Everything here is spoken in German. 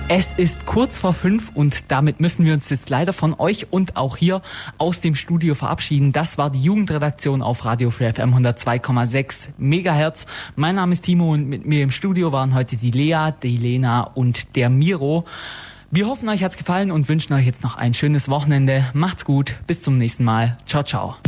Es ist kurz vor 5 und damit müssen wir uns jetzt leider von euch und auch hier aus dem Studio verabschieden. Das war die Jugendredaktion auf Radio Free FM 102,6 Megahertz. Mein Name ist Timo und mit mir im Studio waren heute die Lea, die Lena und der Miro. Wir hoffen, euch hat's gefallen und wünschen euch jetzt noch ein schönes Wochenende. Macht's gut, bis zum nächsten Mal. Ciao, ciao.